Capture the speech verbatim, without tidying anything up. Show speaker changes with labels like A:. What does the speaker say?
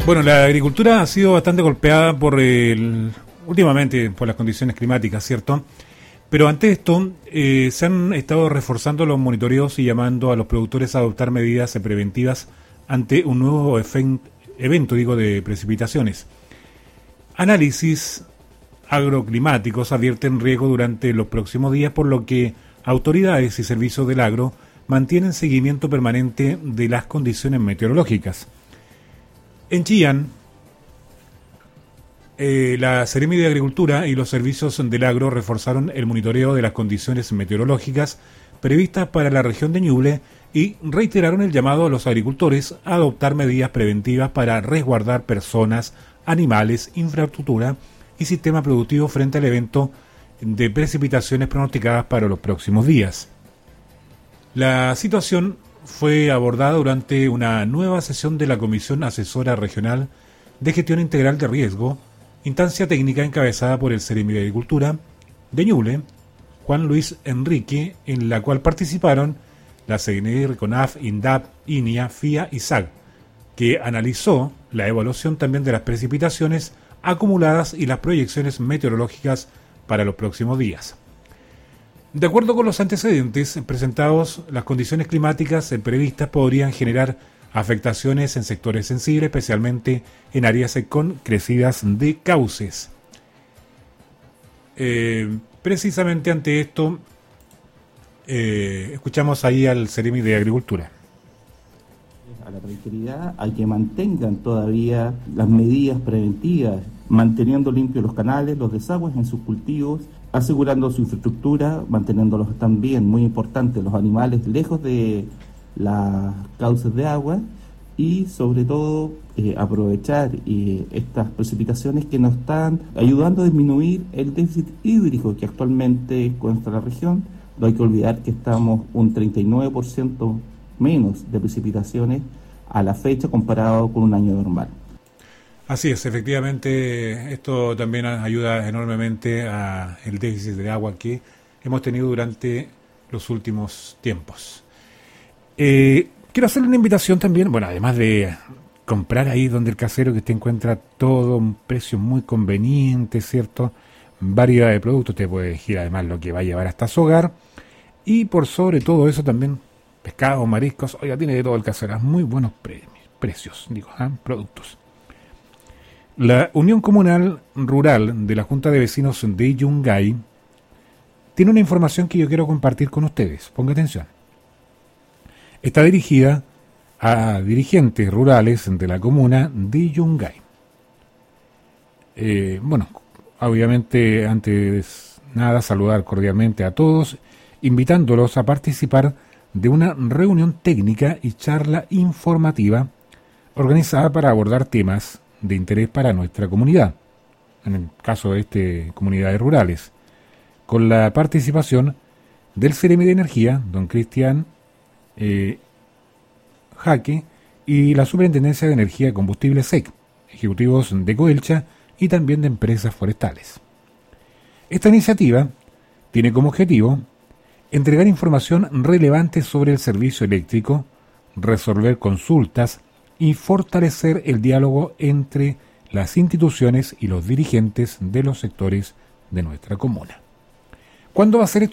A: Bueno, la agricultura ha sido bastante golpeada por el, últimamente por las condiciones climáticas, ¿cierto? Pero ante esto, eh, se han estado reforzando los monitoreos y llamando a los productores a adoptar medidas preventivas ante un nuevo efen- evento, digo, de precipitaciones. Análisis agroclimáticos advierten riesgo durante los próximos días, por lo que autoridades y servicios del agro mantienen seguimiento permanente de las condiciones meteorológicas. En Chillán, eh, la Seremi de Agricultura y los servicios del agro reforzaron el monitoreo de las condiciones meteorológicas previstas para la región de Ñuble y reiteraron el llamado a los agricultores a adoptar medidas preventivas para resguardar personas, animales, infraestructura y sistema productivo frente al evento de precipitaciones pronosticadas para los próximos días. La situación fue abordada durante una nueva sesión de la Comisión Asesora Regional de Gestión Integral de Riesgo, instancia técnica encabezada por el Seremi de Agricultura de Ñuble, Juan Luis Enrique, en la cual participaron la SEGNER, CONAF, INDAP, INIA, F I A y S A C, que analizó la evaluación también de las precipitaciones acumuladas y las proyecciones meteorológicas para los próximos días. De acuerdo con los antecedentes presentados, las condiciones climáticas previstas podrían generar afectaciones en sectores sensibles, especialmente en áreas con crecidas de cauces. Eh, precisamente ante esto, eh, escuchamos ahí al Seremi de Agricultura.
B: A la reiteridad, a que mantengan todavía las medidas preventivas, manteniendo limpios los canales, los desagües en sus cultivos, asegurando su infraestructura, manteniéndolos también, muy importante, los animales lejos de las cauces de agua y sobre todo eh, aprovechar eh, estas precipitaciones que nos están ayudando a disminuir el déficit hídrico que actualmente consta la región. No hay que olvidar que estamos un treinta y nueve por ciento menos de precipitaciones a la fecha comparado con un año normal.
A: Así es, efectivamente, esto también ayuda enormemente a el déficit de agua que hemos tenido durante los últimos tiempos. Eh, quiero hacerle una invitación también, bueno, además de comprar ahí donde el casero, que te encuentra todo a un precio muy conveniente, ¿cierto? Variedad de productos, te puede elegir además lo que va a llevar hasta su hogar. Y por sobre todo eso también, pescados, mariscos, oiga, tiene de todo el casero, muy buenos premios, precios, digo, ¿eh? Productos. La Unión Comunal Rural de la Junta de Vecinos de Yungay tiene una información que yo quiero compartir con ustedes. Ponga atención. Está dirigida a dirigentes rurales de la comuna de Yungay. Eh, bueno, obviamente, antes nada, saludar cordialmente a todos, invitándolos a participar de una reunión técnica y charla informativa organizada para abordar temas de interés para nuestra comunidad, en el caso de este comunidades rurales, con la participación del Seremi de Energía, don Cristian eh, Jaque, y la Superintendencia de Energía y Combustible S E C, ejecutivos de Coelcha y también de empresas forestales. Esta iniciativa tiene como objetivo entregar información relevante sobre el servicio eléctrico, resolver consultas y fortalecer el diálogo entre las instituciones y los dirigentes de los sectores de nuestra comuna. ¿Cuándo va a ser esto?